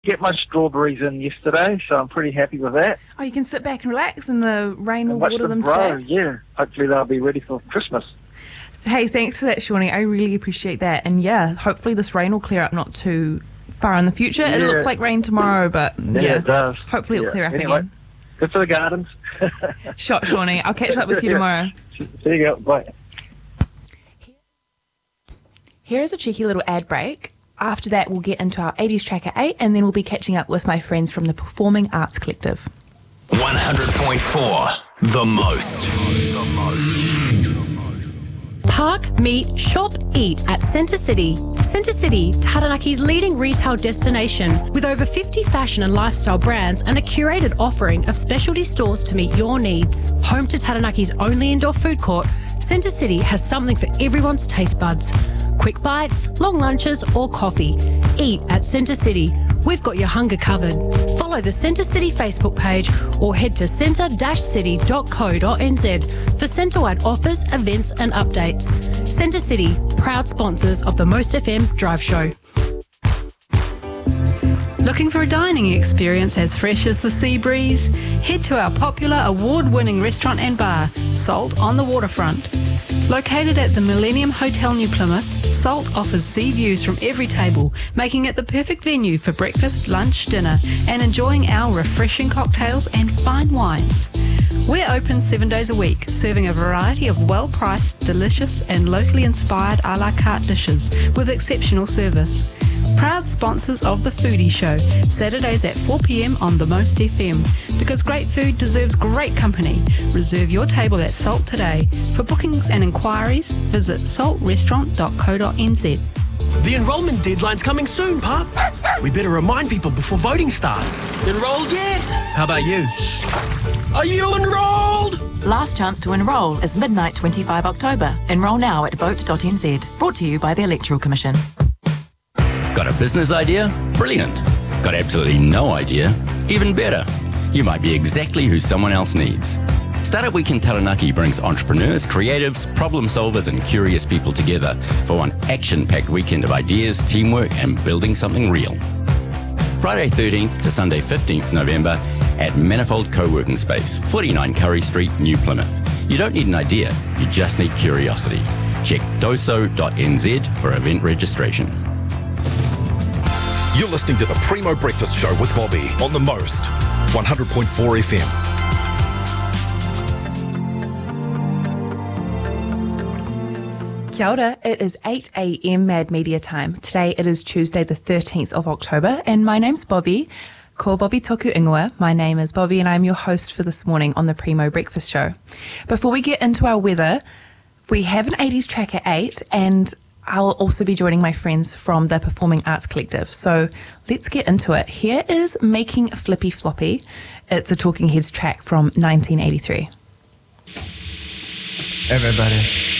Get my strawberries in yesterday, so I'm pretty happy with that. Oh, you can sit back and relax and the rain will Watch water them grow, today? yeah. Hopefully they'll be ready for Christmas. Hey, thanks for that, Shawnee. I really appreciate that. And yeah, hopefully this rain will clear up not too far in the future. It looks like rain tomorrow, but yeah it does. Hopefully it'll clear up again. Good for the gardens. Shot, Shawnee. I'll catch up with you tomorrow. There you go. Bye. Here is a cheeky little ad break. After that, we'll get into our 80s track at 8, and then we'll be catching up with my friends from the Performing Arts Collective. 100.4 The Most. Park, meet, shop, eat at Centre City. Centre City, Taranaki's leading retail destination with over 50 fashion and lifestyle brands and a curated offering of specialty stores to meet your needs. Home to Taranaki's only indoor food court, Centre City has something for everyone's taste buds. Quick bites, long lunches or coffee. Eat at Centre City. We've got your hunger covered. Follow the Centre City Facebook page or head to centre-city.co.nz for centre-wide offers, events and updates. Centre City, proud sponsors of the Most FM Drive Show. Looking for a dining experience as fresh as the sea breeze? Head to our popular award-winning restaurant and bar, Salt on the Waterfront. Located at the Millennium Hotel New Plymouth, Salt offers sea views from every table, making it the perfect venue for breakfast, lunch, dinner, and enjoying our refreshing cocktails and fine wines. We're open 7 days a week, serving a variety of well-priced, delicious, and locally inspired a la carte dishes with exceptional service. Proud sponsors of The Foodie Show, Saturdays at 4 p.m. on The Most FM. Because great food deserves great company. Reserve your table at Salt today. For bookings and inquiries, visit saltrestaurant.co.nz. The enrolment deadline's coming soon, Pup. We better remind people before voting starts. Enrolled yet? How about you? Are you enrolled? Last chance to enrol is midnight 25 October. Enrol now at vote.nz. Brought to you by the Electoral Commission. Got a business idea? Brilliant. Got absolutely no idea? Even better. You might be exactly who someone else needs. Startup Weekend Taranaki brings entrepreneurs, creatives, problem solvers and curious people together for one action-packed weekend of ideas, teamwork and building something real. Friday 13th to Sunday 15th November at Manifold Co-working Space, 49 Curry Street, New Plymouth. You don't need an idea, you just need curiosity. Check doso.nz for event registration. You're listening to the Primo Breakfast Show with Bobby on The Most, 100.4 FM. Kia ora, it is 8 a.m. Mad Media time. Today it is Tuesday the 13th of October and my name's Bobby. Ko Bobby Toku Ingoa. My name is Bobby and I'm your host for this morning on the Primo Breakfast Show. Before we get into our weather, we have an 80s track at 8 and I'll also be joining my friends from the Performing Arts Collective. So let's get into it. Here is Making Flippy Floppy. It's a Talking Heads track from 1983. Everybody.